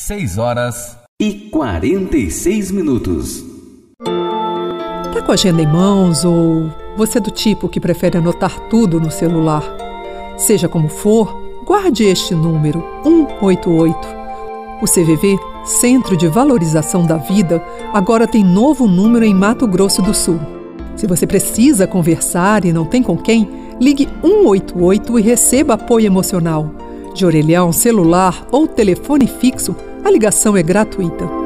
6h46. Tá com a agenda em mãos ou você é do tipo que prefere anotar tudo no celular? Seja como for, guarde este número, 188. O CVV, Centro de Valorização da Vida, agora tem novo número em Mato Grosso do Sul. Se você precisa conversar e não tem com quem, ligue 188 e receba apoio emocional. De orelhão, celular ou telefone fixo, a ligação é gratuita.